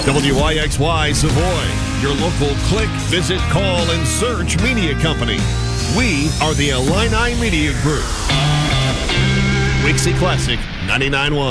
WIXY Savoy, your local click, visit, call, and search media company. We are the Illini Media Group. Wixie Classic 99.1.